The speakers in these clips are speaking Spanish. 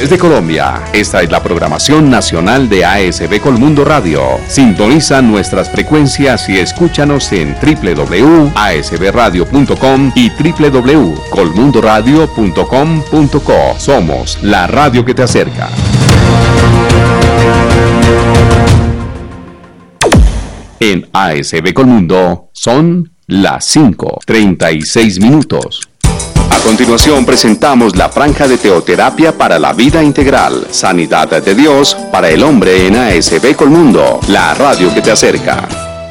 Desde Colombia, esta es la programación nacional de ASB Colmundo Radio. Sintoniza nuestras frecuencias y escúchanos en www.asbradio.com y www.colmundoradio.com.co. Somos la radio que te acerca. En ASB Colmundo son las 5:36 minutos. A continuación presentamos la franja de teoterapia para la vida integral, sanidad de Dios para el hombre en ASB Colmundo, la radio que te acerca.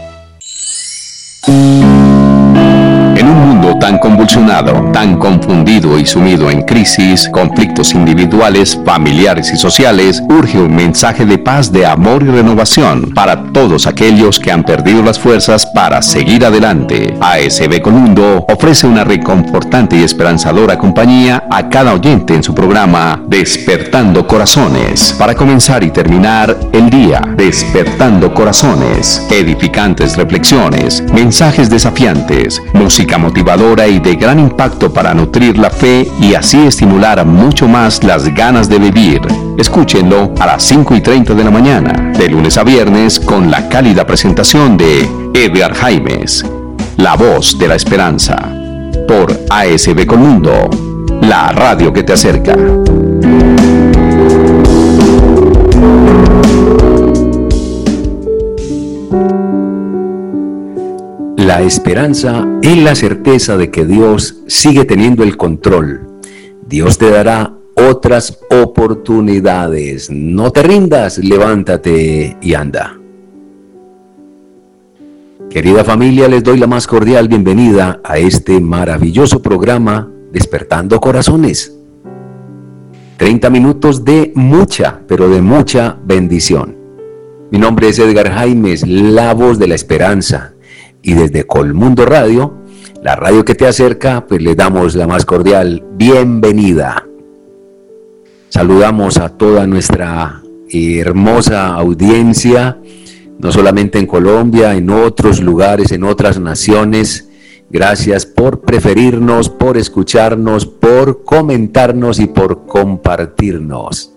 En un mundo tan convulsionado, tan confundido y sumido en crisis, conflictos individuales, familiares y sociales, urge un mensaje de paz, de amor y renovación para todos aquellos que han perdido las fuerzas para seguir adelante. ASB Colmundo ofrece una reconfortante y esperanzadora compañía a cada oyente en su programa Despertando Corazones. Para comenzar y terminar el día, Despertando Corazones, edificantes reflexiones, mensajes desafiantes, música motivadora y de gran impacto para nutrir la fe y así estimular mucho más las ganas de vivir. Escúchenlo a las 5:30 de la mañana, de lunes a viernes, con la cálida presentación de Edgar Jaimes, la voz de la esperanza, por ASB Colmundo, la radio que te acerca. La esperanza es la certeza de que Dios sigue teniendo el control. Dios te dará otras oportunidades. No te rindas, levántate y anda. Querida familia, les doy la más cordial bienvenida a este maravilloso programa Despertando Corazones. 30 minutos de mucha, pero de mucha bendición. Mi nombre es Edgar Jaimes, la voz de la esperanza. Y desde Colmundo Radio, la radio que te acerca, pues les damos la más cordial bienvenida. Saludamos a toda nuestra hermosa audiencia, no solamente en Colombia, en otros lugares, en otras naciones. Gracias por preferirnos, por escucharnos, por comentarnos y por compartirnos.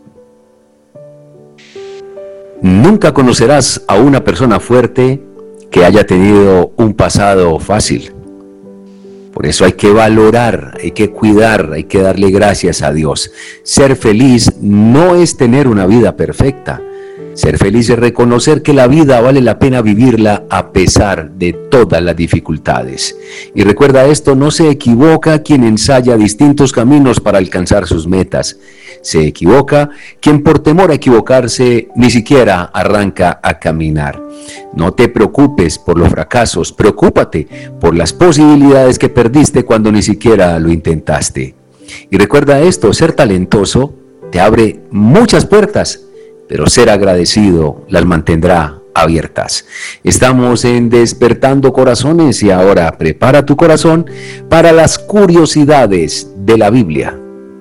Nunca conocerás a una persona fuerte que haya tenido un pasado fácil. Por eso hay que valorar, hay que cuidar, hay que darle gracias a Dios. Ser feliz no es tener una vida perfecta. Ser feliz es reconocer que la vida vale la pena vivirla a pesar de todas las dificultades. Y recuerda esto, no se equivoca quien ensaya distintos caminos para alcanzar sus metas. Se equivoca quien por temor a equivocarse ni siquiera arranca a caminar. No te preocupes por los fracasos, preocúpate por las posibilidades que perdiste cuando ni siquiera lo intentaste. Y recuerda esto, ser talentoso te abre muchas puertas, pero ser agradecido las mantendrá abiertas. Estamos en Despertando Corazones y ahora prepara tu corazón para las curiosidades de la Biblia.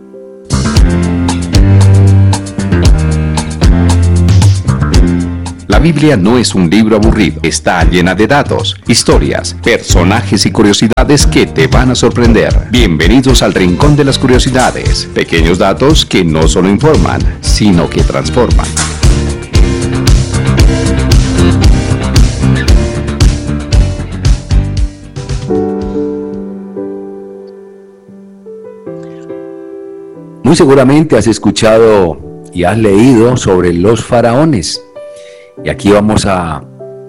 La Biblia no es un libro aburrido, está llena de datos, historias, personajes y curiosidades que te van a sorprender. Bienvenidos al Rincón de las Curiosidades, pequeños datos que no solo informan, sino que transforman. Muy seguramente has escuchado y has leído sobre los faraones. Y aquí vamos a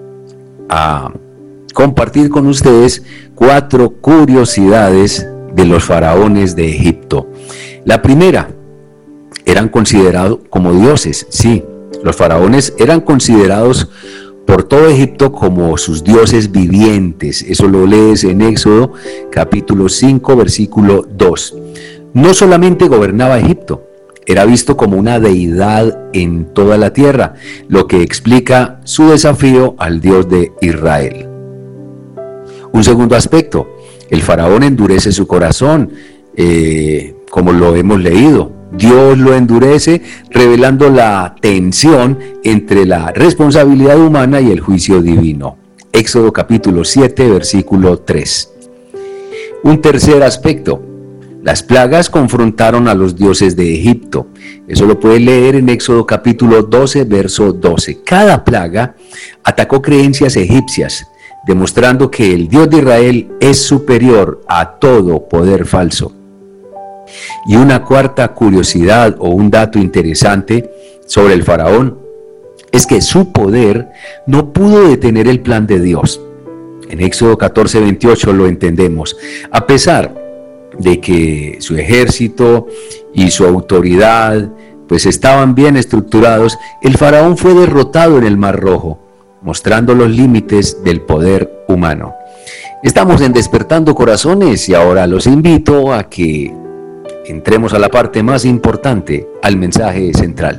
compartir con ustedes 4 curiosidades de los faraones de Egipto. La primera, eran considerados como dioses. Sí, los faraones eran considerados por todo Egipto como sus dioses vivientes. Eso lo lees en Éxodo capítulo 5, versículo 2. No solamente gobernaba Egipto, era visto como una deidad en toda la tierra, lo que explica su desafío al Dios de Israel. Un segundo aspecto, el faraón endurece su corazón, como lo hemos leído. Dios lo endurece, revelando la tensión entre la responsabilidad humana y el juicio divino. Éxodo capítulo 7, versículo 3. Un tercer aspecto, Las plagas confrontaron a los dioses de Egipto. Eso lo puede leer en Éxodo capítulo 12, verso 12. Cada plaga atacó creencias egipcias, demostrando que el Dios de Israel es superior a todo poder falso. Y una cuarta curiosidad o un dato interesante sobre el faraón es que su poder no pudo detener el plan de Dios. En Éxodo 14, 28 lo entendemos. A pesar de que su ejército y su autoridad pues estaban bien estructurados, el faraón fue derrotado en el Mar Rojo, mostrando los límites del poder humano. Estamos en Despertando Corazones y ahora los invito a que entremos a la parte más importante, al mensaje central.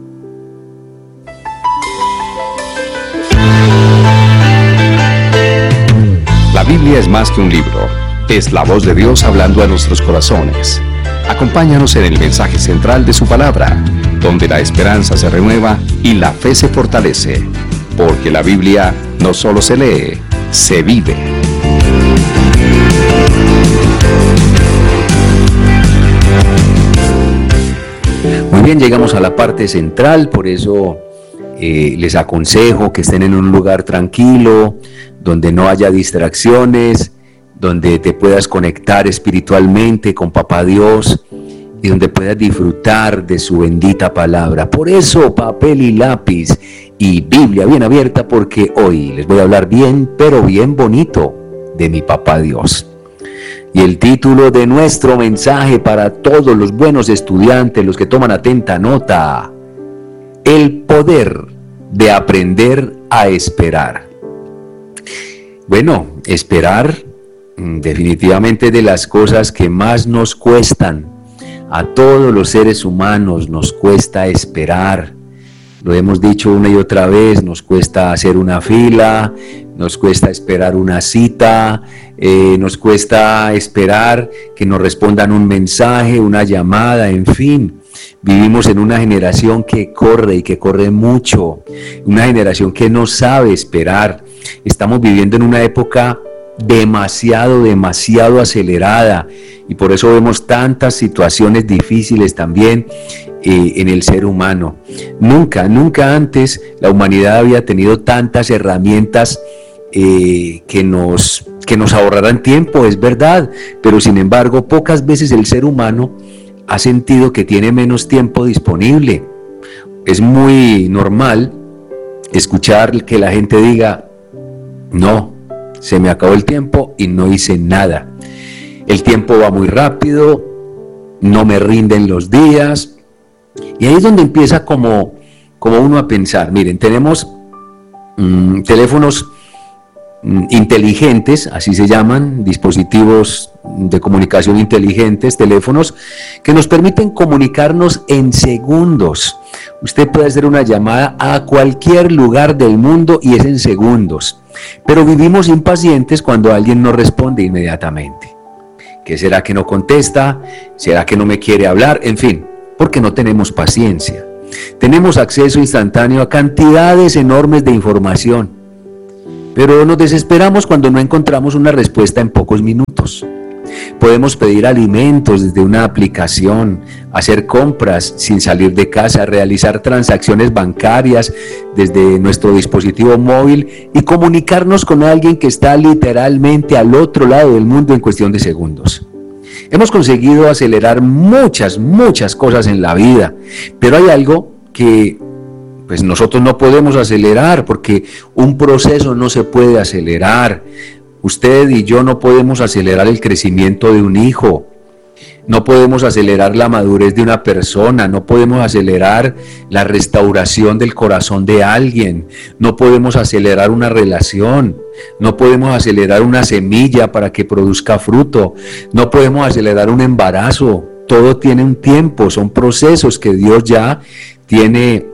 La Biblia es más que un libro, es la voz de Dios hablando a nuestros corazones. Acompáñanos en el mensaje central de su palabra, donde la esperanza se renueva y la fe se fortalece, porque la Biblia no solo se lee, se vive. Muy bien, llegamos a la parte central, por eso les aconsejo que estén en un lugar tranquilo, donde no haya distracciones, donde te puedas conectar espiritualmente con Papá Dios y donde puedas disfrutar de su bendita palabra. Por eso, papel y lápiz y Biblia bien abierta, porque hoy les voy a hablar bien, pero bien bonito de mi Papá Dios. Y el título de nuestro mensaje para todos los buenos estudiantes, los que toman atenta nota: el poder de aprender a esperar. Bueno, esperar definitivamente de las cosas que más nos cuestan. A todos los seres humanos nos cuesta esperar. Lo hemos dicho una y otra vez, nos cuesta hacer una fila, nos cuesta esperar una cita, nos cuesta esperar que nos respondan un mensaje, una llamada, en fin. Vivimos en una generación que corre y que corre mucho, una generación que no sabe esperar. Estamos viviendo en una época demasiado acelerada y por eso vemos tantas situaciones difíciles también en el ser humano. Nunca antes la humanidad había tenido tantas herramientas que nos ahorraran tiempo, es verdad, pero sin embargo pocas veces el ser humano ha sentido que tiene menos tiempo disponible. Es muy normal escuchar que la gente diga: no, se me acabó el tiempo y no hice nada. El tiempo va muy rápido, no me rinden los días. Y ahí es donde empieza como uno a pensar. Miren, tenemos teléfonos inteligentes, así se llaman, dispositivos de comunicación inteligentes, teléfonos que nos permiten comunicarnos en segundos. Usted puede hacer una llamada a cualquier lugar del mundo y es en segundos. Pero vivimos impacientes cuando alguien no responde inmediatamente. ¿Qué será que no contesta? ¿Será que no me quiere hablar? En fin, porque no tenemos paciencia. Tenemos acceso instantáneo a cantidades enormes de información, pero nos desesperamos cuando no encontramos una respuesta en pocos minutos. Podemos pedir alimentos desde una aplicación, hacer compras sin salir de casa, realizar transacciones bancarias desde nuestro dispositivo móvil y comunicarnos con alguien que está literalmente al otro lado del mundo en cuestión de segundos. Hemos conseguido acelerar muchas cosas en la vida, pero hay algo que pues nosotros no podemos acelerar, porque un proceso no se puede acelerar. Usted y yo no podemos acelerar el crecimiento de un hijo, no podemos acelerar la madurez de una persona, no podemos acelerar la restauración del corazón de alguien, no podemos acelerar una relación, no podemos acelerar una semilla para que produzca fruto, no podemos acelerar un embarazo. Todo tiene un tiempo, son procesos que Dios ya tiene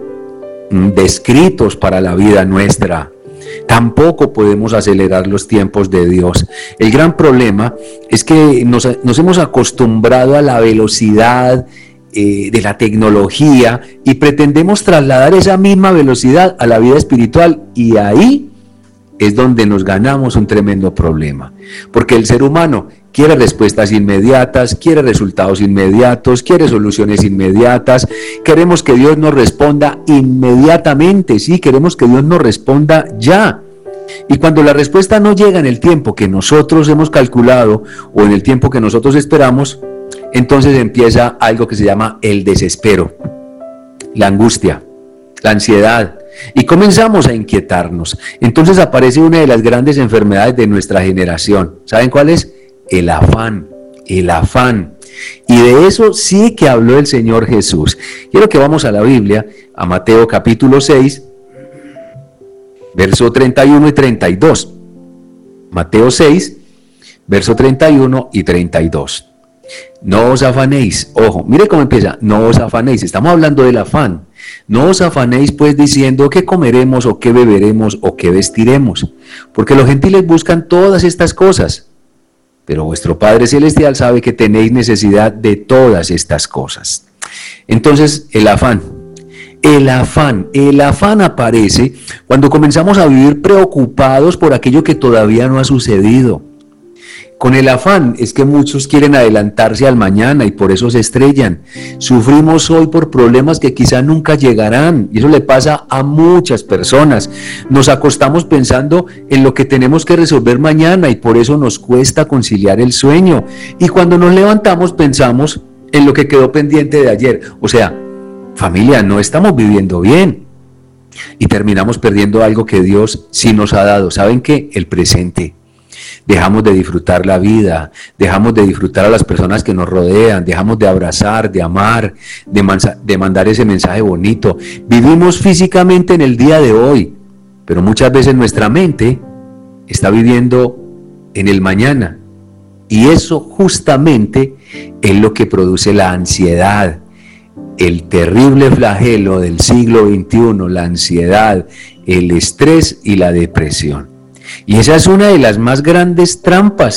descritos para la vida nuestra. Tampoco podemos acelerar los tiempos de Dios. El gran problema es que nos hemos acostumbrado a la velocidad de la tecnología y pretendemos trasladar esa misma velocidad a la vida espiritual, y ahí es donde nos ganamos un tremendo problema, porque el ser humano quiere respuestas inmediatas, quiere resultados inmediatos, quiere soluciones inmediatas. Queremos que Dios nos responda inmediatamente, sí, queremos que Dios nos responda ya. Y cuando la respuesta no llega en el tiempo que nosotros hemos calculado o en el tiempo que nosotros esperamos, entonces empieza algo que se llama el desespero, la angustia, la ansiedad, y comenzamos a inquietarnos. Entonces aparece una de las grandes enfermedades de nuestra generación. ¿Saben cuál es? El afán, el afán. Y de eso sí que habló el Señor Jesús. Quiero que vamos a la Biblia, a Mateo capítulo 6, verso 31 y 32. Mateo 6, verso 31 y 32. No os afanéis, ojo, mire cómo empieza, no os afanéis, estamos hablando del afán. No os afanéis pues diciendo qué comeremos o qué beberemos o qué vestiremos, porque los gentiles buscan todas estas cosas, pero vuestro Padre Celestial sabe que tenéis necesidad de todas estas cosas. Entonces, el afán aparece cuando comenzamos a vivir preocupados por aquello que todavía no ha sucedido. Con el afán es que muchos quieren adelantarse al mañana y por eso se estrellan. Sufrimos hoy por problemas que quizá nunca llegarán, y eso le pasa a muchas personas. Nos acostamos pensando en lo que tenemos que resolver mañana y por eso nos cuesta conciliar el sueño. Y cuando nos levantamos pensamos en lo que quedó pendiente de ayer. O sea, familia, no estamos viviendo bien y terminamos perdiendo algo que Dios sí nos ha dado. ¿Saben qué? El presente. Dejamos de disfrutar la vida, dejamos de disfrutar a las personas que nos rodean, dejamos de abrazar, de amar, de mandar ese mensaje bonito. Vivimos físicamente en el día de hoy, pero muchas veces nuestra mente está viviendo en el mañana. Y eso justamente es lo que produce la ansiedad, el terrible flagelo del siglo XXI, la ansiedad, el estrés y la depresión. Y esa es una de las más grandes trampas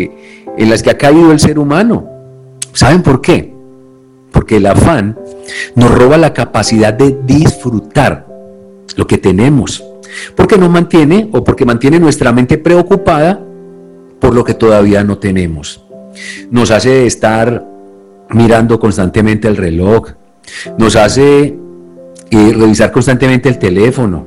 en las que ha caído el ser humano. ¿Saben por qué? Porque el afán nos roba la capacidad de disfrutar lo que tenemos, porque nos mantiene o porque mantiene nuestra mente preocupada por lo que todavía no tenemos. Nos hace estar mirando constantemente el reloj, nos hace revisar constantemente el teléfono,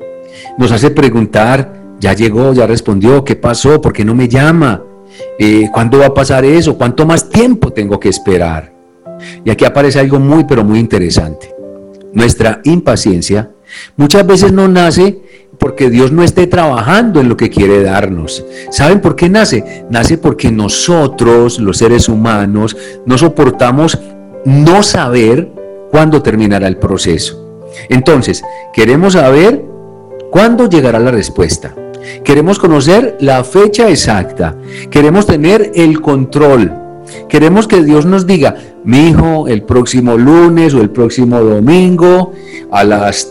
nos hace preguntar: ya llegó, ya respondió, ¿qué pasó? ¿Por qué no me llama? ¿Cuándo va a pasar eso? ¿Cuánto más tiempo tengo que esperar? Y aquí aparece algo muy, pero muy interesante. Nuestra impaciencia muchas veces no nace porque Dios no esté trabajando en lo que quiere darnos. ¿Saben por qué nace? Nace porque nosotros, los seres humanos, no soportamos no saber cuándo terminará el proceso. Entonces, queremos saber cuándo llegará la respuesta. Queremos conocer la fecha exacta, queremos tener el control, queremos que Dios nos diga: mi hijo, el próximo lunes o el próximo domingo a las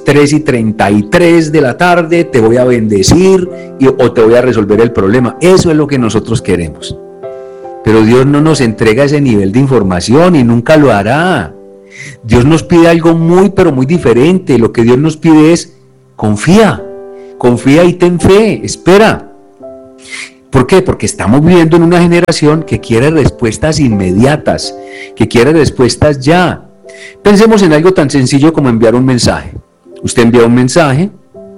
3:33 de la tarde te voy a bendecir o te voy a resolver el problema. Eso es lo que nosotros queremos. Pero Dios no nos entrega ese nivel de información y nunca lo hará. Dios nos pide algo muy, pero muy diferente. Lo que Dios nos pide es: confía y ten fe, espera. ¿Por qué? Porque estamos viviendo en una generación que quiere respuestas inmediatas, que quiere respuestas ya. Pensemos en algo tan sencillo como enviar un mensaje. Usted envía un mensaje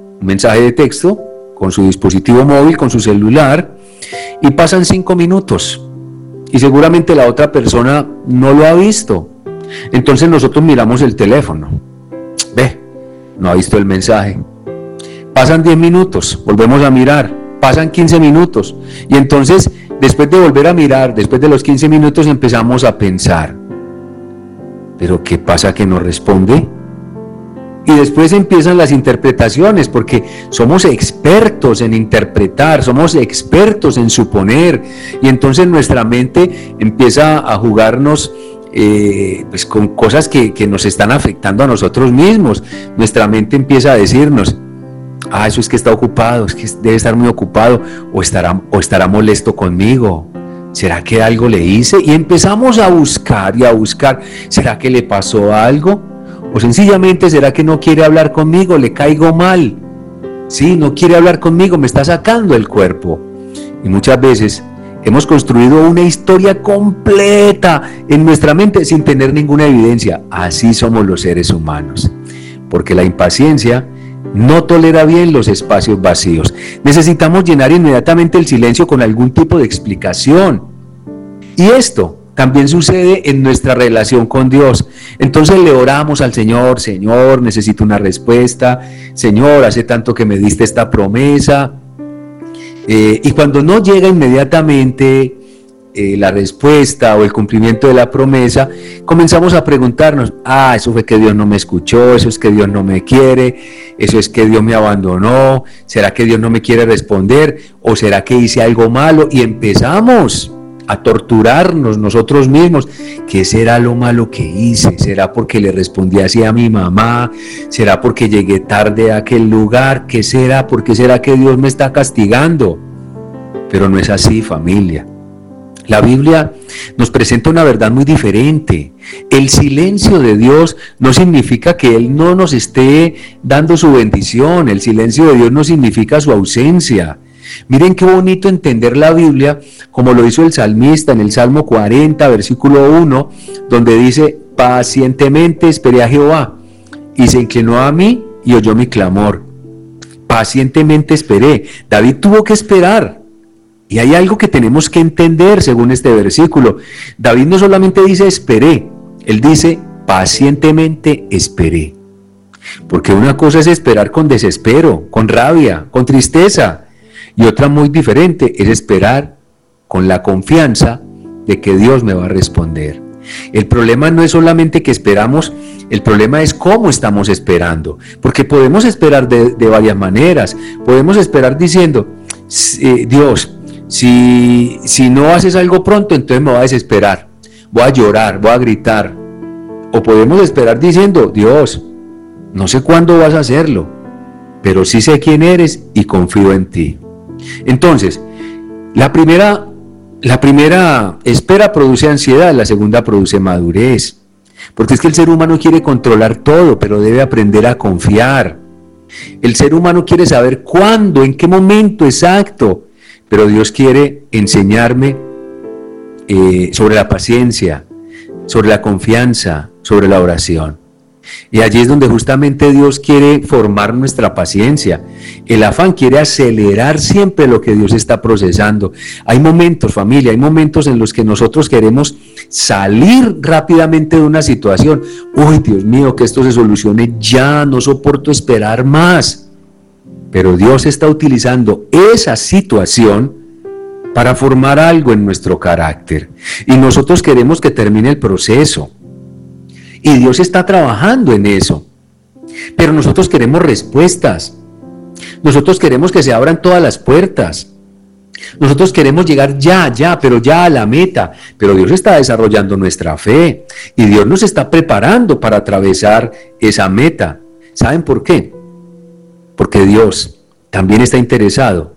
de texto con su dispositivo móvil, con su celular, y pasan 5 minutos y seguramente la otra persona no lo ha visto. Entonces nosotros miramos el teléfono, no ha visto el mensaje. Pasan 10 minutos, volvemos a mirar, pasan 15 minutos, y entonces después de volver a mirar, después de los 15 minutos empezamos a pensar: ¿pero qué pasa que no responde? Y después empiezan las interpretaciones, porque somos expertos en interpretar, somos expertos en suponer, y entonces nuestra mente empieza a jugarnos pues con cosas que nos están afectando a nosotros mismos. Nuestra mente empieza a decirnos: eso es que está ocupado, es que debe estar muy ocupado, o estará molesto conmigo. ¿Será que algo le hice? Y empezamos a buscar y a buscar. ¿Será que le pasó algo? O sencillamente, ¿será que no quiere hablar conmigo? ¿Le caigo mal? Sí, no quiere hablar conmigo, me está sacando el cuerpo. Y muchas veces hemos construido una historia completa en nuestra mente sin tener ninguna evidencia. Así somos los seres humanos, porque la impaciencia no tolera bien los espacios vacíos. Necesitamos llenar inmediatamente el silencio con algún tipo de explicación. Y esto también sucede en nuestra relación con Dios. Entonces le oramos al Señor: Señor, necesito una respuesta. Señor, hace tanto que me diste esta promesa. Y cuando no llega inmediatamente la respuesta o el cumplimiento de la promesa, comenzamos a preguntarnos: eso fue que Dios no me escuchó, eso es que Dios no me quiere, eso es que Dios me abandonó, ¿será que Dios no me quiere responder? ¿O será que hice algo malo? Y empezamos a torturarnos nosotros mismos. ¿Qué será lo malo que hice? ¿Será porque le respondí así a mi mamá? ¿Será porque llegué tarde a aquel lugar? ¿Qué será? ¿Por qué será que Dios me está castigando? Pero no es así, familia. La Biblia nos presenta una verdad muy diferente. El silencio de Dios no significa que Él no nos esté dando su bendición. El silencio de Dios no significa su ausencia. Miren qué bonito entender la Biblia, como lo hizo el salmista en el Salmo 40, versículo 1, donde dice: pacientemente esperé a Jehová, y se inclinó a mí y oyó mi clamor. Pacientemente esperé. David tuvo que esperar. Y hay algo que tenemos que entender según este versículo. David no solamente dice esperé, él dice pacientemente esperé. Porque una cosa es esperar con desespero, con rabia, con tristeza. Y otra muy diferente es esperar con la confianza de que Dios me va a responder. El problema no es solamente que esperamos, el problema es cómo estamos esperando. Porque podemos esperar de varias maneras. Podemos esperar diciendo: Dios, si no haces algo pronto, entonces me voy a desesperar, voy a llorar, voy a gritar. O podemos esperar diciendo: Dios, no sé cuándo vas a hacerlo, pero sí sé quién eres y confío en ti. Entonces, la primera espera produce ansiedad, la segunda produce madurez. Porque es que el ser humano quiere controlar todo, pero debe aprender a confiar. El ser humano quiere saber cuándo, en qué momento exacto, pero Dios quiere enseñarme sobre la paciencia, sobre la confianza, sobre la oración. Y allí es donde justamente Dios quiere formar nuestra paciencia. El afán quiere acelerar siempre lo que Dios está procesando. Hay momentos, familia, hay momentos en los que nosotros queremos salir rápidamente de una situación. Uy, Dios mío, que esto se solucione ya, no soporto esperar más. Pero Dios está utilizando esa situación para formar algo en nuestro carácter. Y nosotros queremos que termine el proceso. Y Dios está trabajando en eso. Pero nosotros queremos respuestas. Nosotros queremos que se abran todas las puertas. Nosotros queremos llegar pero ya a la meta. Pero Dios está desarrollando nuestra fe. Y Dios nos está preparando para atravesar esa meta. ¿Saben por qué? Porque Dios también está interesado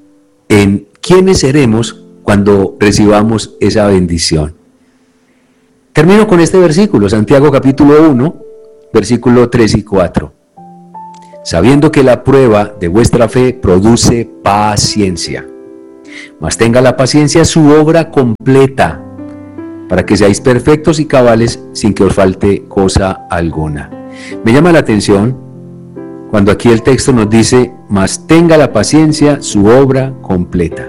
en quiénes seremos cuando recibamos esa bendición. Termino con este versículo, Santiago capítulo 1, versículo 3 y 4. Sabiendo que la prueba de vuestra fe produce paciencia, mas tenga la paciencia su obra completa, para que seáis perfectos y cabales sin que os falte cosa alguna. Me llama la atención cuando aquí el texto nos dice: mas tenga la paciencia su obra completa.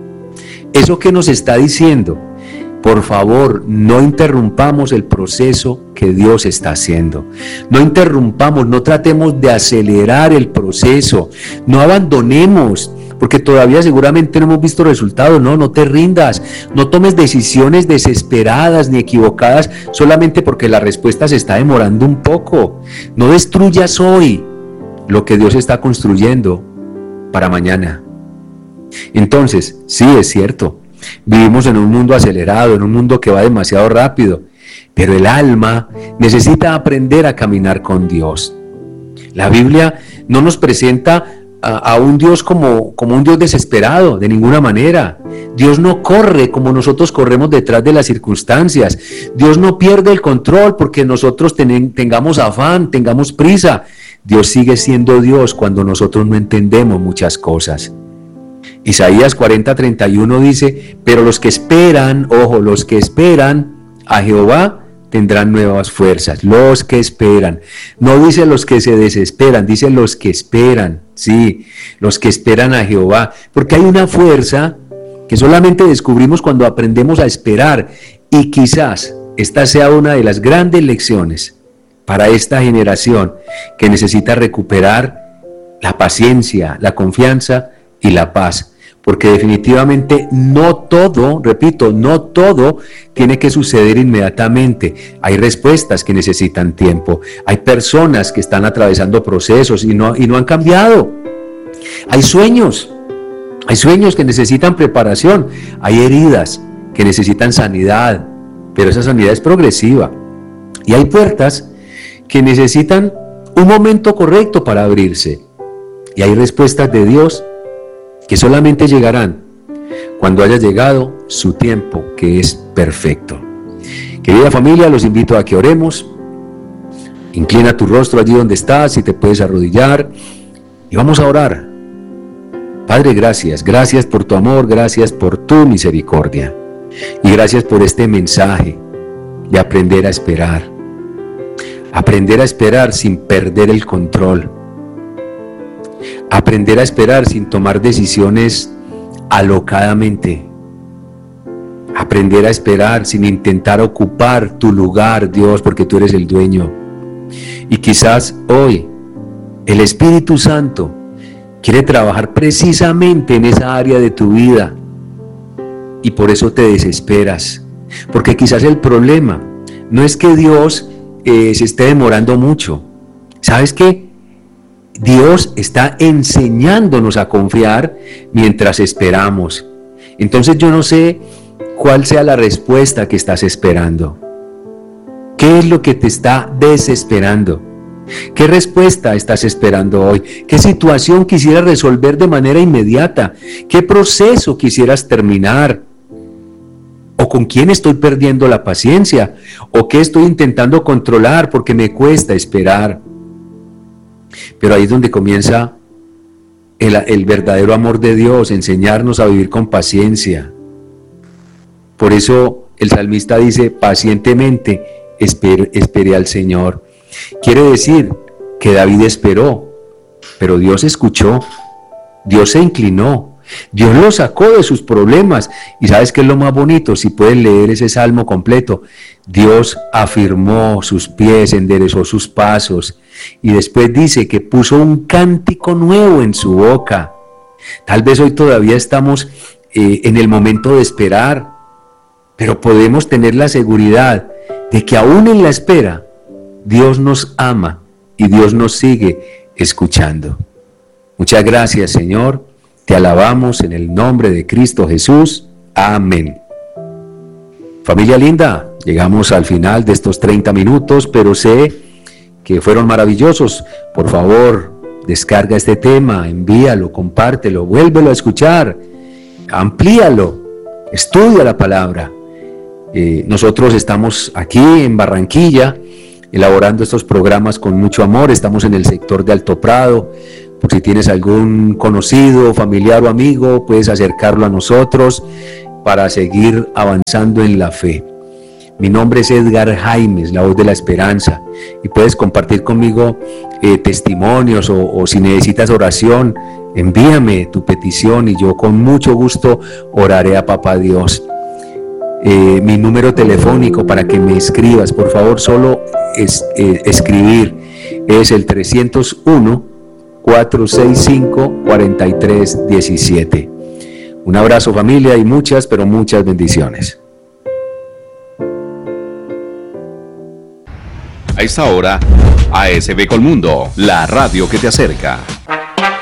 ¿Eso qué nos está diciendo? Por favor, no interrumpamos el proceso que Dios está haciendo. No interrumpamos, no tratemos de acelerar el proceso. No abandonemos, porque todavía seguramente no hemos visto resultados. No te rindas. No tomes decisiones desesperadas ni equivocadas solamente porque la respuesta se está demorando un poco. No destruyas hoy lo que Dios está construyendo para mañana. Entonces, sí, es cierto. Vivimos en un mundo acelerado, en un mundo que va demasiado rápido, pero el alma necesita aprender a caminar con Dios. La Biblia no nos presenta a un Dios como un Dios desesperado, de ninguna manera. Dios no corre como nosotros corremos detrás de las circunstancias. Dios no pierde el control porque nosotros tengamos afán, tengamos prisa. Dios sigue siendo Dios cuando nosotros no entendemos muchas cosas. Isaías 40:31 dice, pero los que esperan, ojo, los que esperan a Jehová tendrán nuevas fuerzas. Los que esperan. No dice los que se desesperan, dice los que esperan. Sí, los que esperan a Jehová. Porque hay una fuerza que solamente descubrimos cuando aprendemos a esperar. Y quizás esta sea una de las grandes lecciones para esta generación que necesita recuperar la paciencia, la confianza y la paz. Porque definitivamente no todo, repito, no todo tiene que suceder inmediatamente. Hay respuestas que necesitan tiempo. Hay personas que están atravesando procesos y no han cambiado. Hay sueños que necesitan preparación. Hay heridas que necesitan sanidad, pero esa sanidad es progresiva. Y hay puertas que necesitan un momento correcto para abrirse. Y hay respuestas de Dios que solamente llegarán cuando haya llegado su tiempo, que es perfecto. Querida familia, los invito a que oremos. Inclina tu rostro allí donde estás, si te puedes arrodillar, y vamos a orar. Padre, gracias por tu amor, gracias por tu misericordia, y gracias por este mensaje de aprender a esperar sin perder el control, aprender a esperar sin tomar decisiones alocadamente, aprender a esperar sin intentar ocupar tu lugar, Dios, porque tú eres el dueño. Y quizás hoy el Espíritu Santo quiere trabajar precisamente en esa área de tu vida, y por eso te desesperas, porque quizás el problema no es que Dios se esté demorando mucho. ¿Sabes qué? Dios está enseñándonos a confiar mientras esperamos. Entonces yo no sé cuál sea la respuesta que estás esperando. ¿Qué es lo que te está desesperando? ¿Qué respuesta estás esperando hoy? ¿Qué situación quisieras resolver de manera inmediata? ¿Qué proceso quisieras terminar? ¿O con quién estoy perdiendo la paciencia? ¿O qué estoy intentando controlar porque me cuesta esperar? Pero ahí es donde comienza el verdadero amor de Dios, enseñarnos a vivir con paciencia. Por eso el salmista dice, pacientemente esperé al Señor. Quiere decir que David esperó, pero Dios escuchó, Dios se inclinó, Dios lo sacó de sus problemas. Y ¿sabes qué es lo más bonito? Si puedes leer ese salmo completo, Dios afirmó sus pies, enderezó sus pasos, y después dice que puso un cántico nuevo en su boca. Tal vez hoy todavía estamos en el momento de esperar, pero podemos tener la seguridad de que aún en la espera, Dios nos ama y Dios nos sigue escuchando. Muchas gracias, Señor. Te alabamos en el nombre de Cristo Jesús. Amén. Familia linda, llegamos al final de estos 30 minutos, pero sé que fueron maravillosos. Por favor, descarga este tema, envíalo, compártelo, vuélvelo a escuchar, amplíalo, estudia la palabra. Nosotros estamos aquí en Barranquilla, elaborando estos programas con mucho amor. Estamos en el sector de Alto Prado. Por si tienes algún conocido, familiar o amigo, puedes acercarlo a nosotros para seguir avanzando en la fe. Mi nombre es Edgar Jaimes, la voz de la esperanza, y puedes compartir conmigo testimonios o si necesitas oración, envíame tu petición y yo con mucho gusto oraré a Papá Dios. Mi número telefónico para que me escribas, por favor, solo escribir, es el 301-465-4317. Un abrazo, familia, y muchas, pero muchas bendiciones. A esta hora, ASB Colmundo, la radio que te acerca.